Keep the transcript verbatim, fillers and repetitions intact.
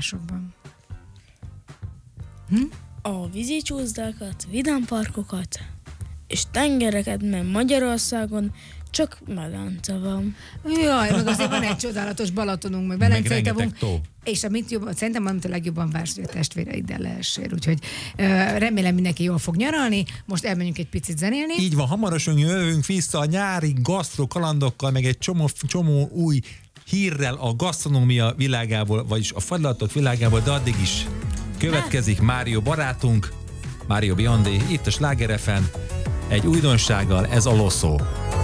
városokban? Hm? A vízicsúszdákat, vidámparkokat és tengereket, mert Magyarországon csak medence van. Jaj, meg azért van egy csodálatos Balatonunk, meg Velencei tavunk. És amit jobban, szerintem amit a legjobban vársz, hogy a testvéreiddel lehessél. Úgyhogy uh, remélem mindenki jól fog nyaralni. Most elmenjünk egy picit zenélni. Így van, hamarosan jövünk vissza a nyári gasztro kalandokkal, meg egy csomó, csomó új hírrel a gasztronómia világából, vagyis a fagylaltok világából, de addig is következik Mário barátunk, Mário Biondi, itt a Sláger ef em, egy újdonsággal, ez a Loszó.